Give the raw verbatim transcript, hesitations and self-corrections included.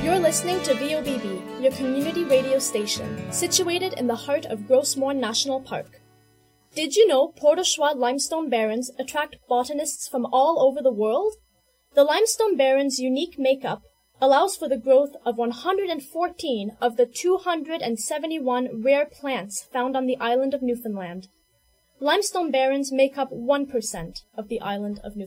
You're listening to V O B B, your community radio station, situated in the heart of Grossmoor National Park. Did you know Port au Choix limestone barrens attract botanists from all over the world? The limestone barrens' unique makeup allows for the growth of one hundred fourteen of the two hundred seventy-one rare plants found on the island of Newfoundland. Limestone barrens make up one percent of the island of Newfoundland.